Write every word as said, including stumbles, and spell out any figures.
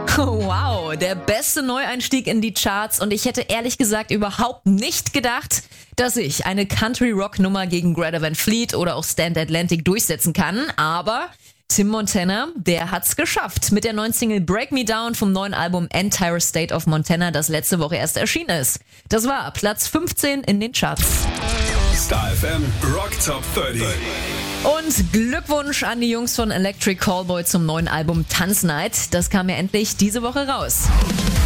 Wow, der beste Neueinstieg in die Charts und ich hätte ehrlich gesagt überhaupt nicht gedacht, dass ich eine Country-Rock-Nummer gegen Greta Van Fleet oder auch Stand Atlantic durchsetzen kann, aber Tim Montana, der hat's geschafft mit der neuen Single Break Me Down vom neuen Album Entire State of Montana, das letzte Woche erst erschienen ist. Das war Platz fünfzehn in den Charts. Star F M Rock Top dreißig. Und Glückwunsch an die Jungs von Electric Callboy zum neuen Album Tanznight. Das kam ja endlich diese Woche raus.